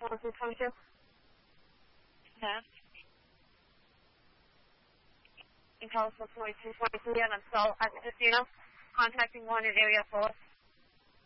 122. Yeah. In California 2243 on assault at the casino. Contacting 1 in area 4.